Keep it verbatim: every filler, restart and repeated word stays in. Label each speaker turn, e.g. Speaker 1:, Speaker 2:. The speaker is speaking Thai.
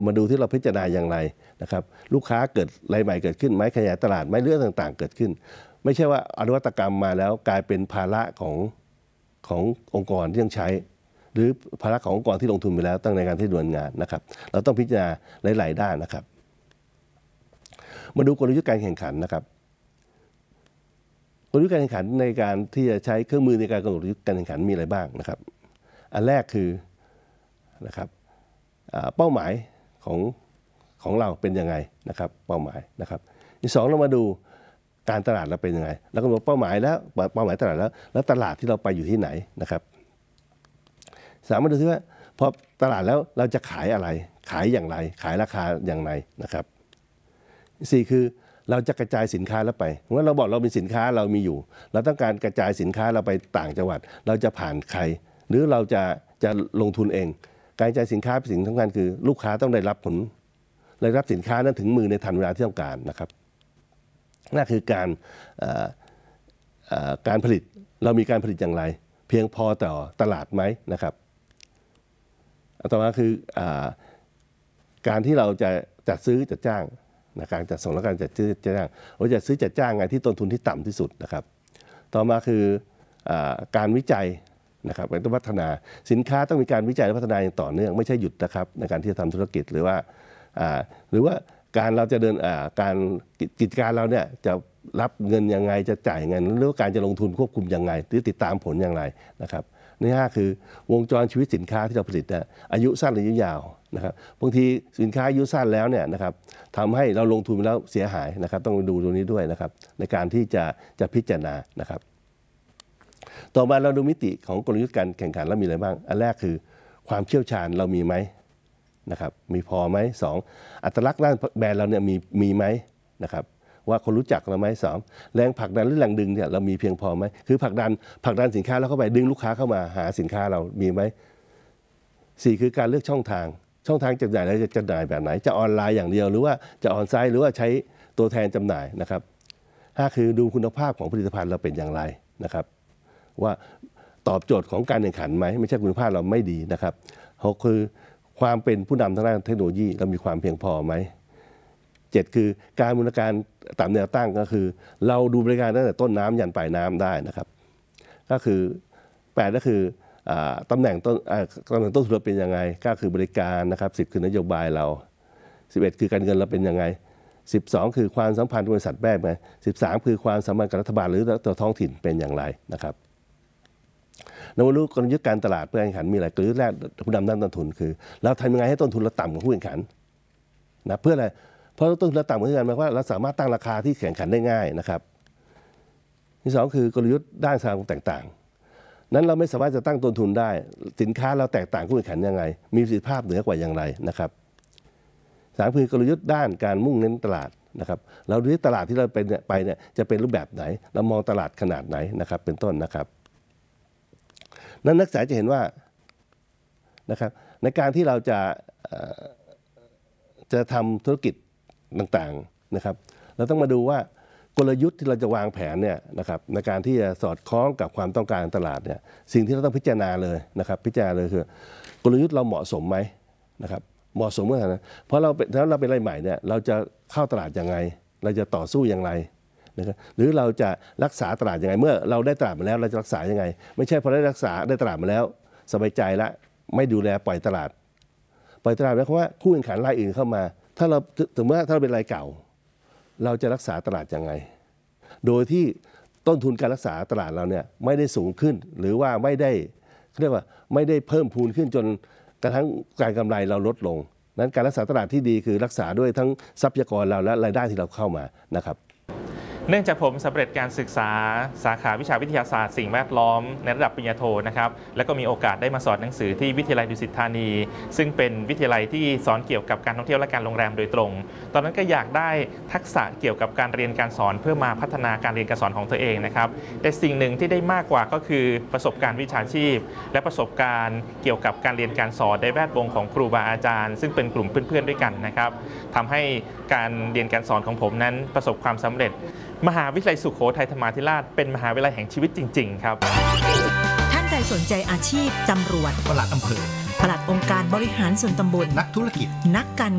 Speaker 1: มาดูที่เราพิจารณาอย่างไรนะครับลูกค้าเกิดรายใหม่เกิดขึ้นไหมขยายตลาดไหมเรื่องต่างๆเกิดขึ้นไม่ใช่ว่าอนวัตกรรมมาแล้วกลายเป็นภาระของขององค์กรที่ต้องใช้หรือภาระขององค์กรที่ลงทุนไปแล้วตั้งในการที่ดำเนินงานนะครับเราต้องพิจารณาหลายๆด้านนะครับมาดูกลยุทธ์การแข่งขันนะครับกลยุทธ์การแข่งขันในการที่จะใช้เครื่องมือในการกำหนดกลยุทธ์การแข่งขันมีอะไรบ้างนะครับอันแรกคือนะครับเป้าหมายของของเราเป็นยังไงนะครับเป้าหมายนะครับที่สองเรามาดูการตลาดเราเป็นยังไงแล้วก็บอกเป้าหมายแล้วเป้าหมายตลาดแล้วแล้วตลาดที่เราไปอยู่ที่ไหนนะครับสามมาดูที่ว่าพอตลาดแล้วเราจะขายอะไรขายอย่างไรขายราคาอย่างไรนะครับสี่คือเราจะกระจายสินค้าแล้วไปเพราะเราบอกเรามีสินค้าเรามีอยู่เราต้องการกระจายสินค้าเราไปต่างจังหวัดเราจะผ่านใครหรือเราจะจะลงทุนเองการกระจายสินค้าเป็นสิ่งสำคัญคือลูกค้าต้องได้รับผลได้รับสินค้านั้นถึงมือในทันเวลาที่ต้องการนะครับนั่นคือการการผลิตเรามีการผลิตอย่างไรเพียงพอต่อตลาดไหมนะครับต่อมาคือการที่เราจะจัดซื้อจัดจ้างนะการจัดส่งและการจัดซื้อจัดจ้างเราจะซื้อจัดจ้างไงที่ต้นทุนที่ต่ำที่สุดนะครับต่อมาคือการวิจัยนะครับต้องพัฒนาสินค้าต้องมีการวิจัยและพัฒนาอย่างต่อเนื่องไม่ใช่หยุดนะครับในการที่จะทำธุรกิจหรือว่าหรือว่าการเราจะเดินการกิจการเราเนี่ยจะรับเงินยังไงจะจ่ายเงินหรือการจะลงทุนควบคุมยังไงหรือติดตามผลอย่างไรนะครับนี่ห้าคือวงจรชีวิตสินค้าที่เราผลิตเนี่ยอายุสั้นหรืออายุยาวนะครับบางทีสินค้าอายุสั้นแล้วเนี่ยนะครับทำให้เราลงทุนไปแล้วเสียหายนะครับต้องดูตรงนี้ด้วยนะครับในการที่จะจะพิจารณานะครับต่อมาเราดูมิติของกลยุทธ์การแข่งขันแล้วมีอะไรบ้างอันแรกคือความเชี่ยวชาญเรามีไหมนะครับมีพอไหมสองอัตลักษณ์ด้านแบรนด์เราเนี่ยมีมีไหมนะครับว่าคนรู้จักเราไหมสองแรงผลักดันหรือแรงดึงเนี่ยเรามีเพียงพอไหมคือผลักดันผลักดันสินค้าเราเข้าไปดึงลูกค้าเข้ามาหาสินค้าเรามีไหมสี่คือการเลือกช่องทางช่องทางจำหน่ายเราจะจำหน่ายแบบไหนจะออนไลน์อย่างเดียวหรือว่าจะออนไซต์หรือว่าใช้ตัวแทนจำหน่ายนะครับห้าคือดูคุณภาพของผลิตภัณฑ์เราเป็นอย่างไรนะครับว่าตอบโจทย์ของการแข่งขันไหมไม่ใช่คุณภาพเราไม่ดีนะครับหกคือความเป็นผู้นำทางด้านเทคโนโลยีเรามีความเพียงพอไหมเจ็ดคือการบริการตามแนวตั้งก็คือเราดูบริการตั้งแต่ต้นน้ำยันปลายน้ำได้นะครับก็คือแปดก็คือตำแหน่งต้นตำแหน่งต้นทุนเราเป็นยังไงก็คือบริการนะครับสิบคือนโยบายเราสิบเอ็ดคือการเงินเราเป็นยังไงสิบสองคือความสัมพันธ์บริษัทแม่ไหมสิบสามคือความสัมพันธ์กับรัฐบาลหรือตัวท้องถิ่นเป็นอย่างไรนะครับในวันรู้กลยุทธ์การตลาดเพื่อแข่งขันมีอะไรกลยุทธ์แรกผู้นำด้านต้นทุนคือเราทำยังไงให้ต้นทุนเราต่ำกว่าผู้แข่งขันนะเพื่ออะไรเพราะต้นทุนเราต่ำกว่าผู้แข่งขันหมายความว่าเราสามารถตั้งราคาที่แข่งขันได้ง่ายนะครับที่สองคือกลยุทธ์ด้านสร้างความแตกต่างนั้นเราไม่สามารถจะตั้งต้นทุนได้สินค้าเราแตกต่างผู้แข่งขันยังไงมีประสิทธิภาพเหนือกว่าอย่างไรนะครับสามคือกลยุทธ์ด้านการมุ่งเน้นตลาดนะครับเราดูที่ตลาดที่เราเป็นไปเนี่ยจะเป็นรูปแบบไหนเรามองตลาดขนาดไหนนะครับเป็นต้นนะครับนั้นนักศึกษาจะเห็นว่านะครับในการที่เราจะจะทำธุรกิจต่างๆนะครับเราต้องมาดูว่ากลยุทธ์ที่เราจะวางแผนเนี่ยนะครับในการที่จะสอดคล้องกับความต้องการตลาดเนี่ยสิ่งที่เราต้องพิจารณาเลยนะครับพิจารณาเลยคือกลยุทธ์เราเหมาะสมไหมนะครับเหมาะสมเมื่อไหร่นะเพราะเราถ้าเราเป็นรายใหม่เนี่ยเราจะเข้าตลาดยังไงเราจะต่อสู้อย่างไรนะครับหรือเราจะรักษาตลาดยังไงเมื่อเราได้ตลาดมาแล้วเราจะรักษายังไงไม่ใช่พอได้รักษาได้ตลาดมาแล้วสบายใจละไม่ดูแลปล่อยตลาดปล่อยตลาดหมายความว่าคู่แข่งขันรายอื่นเข้ามาถ้าเราถึงเมื่อถ้าเราเป็นรายเก่าเราจะรักษาตลาดยังไงโดยที่ต้นทุนการรักษาตลาดเราเนี่ยไม่ได้สูงขึ้นหรือว่าไม่ได้เรียกว่าไม่ได้เพิ่มพูนขึ้นจนกระทั่งการกำไรเราลดลงนั้นการรักษาตลาดที่ดีคือรักษาด้วยทั้งทรัพยากรเราและรายได้ที่เราเข้ามานะครับ
Speaker 2: เนื่องจากผมสำเร็จการศึกษาสาขาวิชาวิทยาศาสตร์สิ่งแวดล้อมในระดับปริญญาโทนะครับแล้วก็มีโอกาสได้มาสอนหนังสือที่วิทยาลัยดุสิตธานีซึ่งเป็นวิทยาลัยที่สอนเกี่ยวกับการท่องเที่ยวและการโรงแรมโดยตรงตอนนั้นก็อยากได้ทักษะเกี่ยวกับการเรียนการสอนเพื่อมาพัฒนาการเรียนการสอนของตัวเองนะครับแต่สิ่งหนึ่งที่ได้มากกว่าก็คือประสบการณ์วิชาชีพและประสบการณ์เกี่ยวกับการเรียนการสอนในแวดวงของครูบาอาจารย์ซึ่งเป็นกลุ่มเพื่อนๆด้วยกันนะครับทำให้การเรียนการสอนของผมนั้นประสบความสำเร็จมหาวิทยาลัยสุโขทัยธรรมาธิราชเป็นมหาวิทยาลัยแห่งชีวิตจริงๆครับ
Speaker 3: ท่านใดสนใจอาชีพตำรวจ
Speaker 4: ปลัดอำเภอ
Speaker 3: ปลัดองค์การบริหารส่วนตำบล
Speaker 4: นักธุรกิจ
Speaker 3: นักการ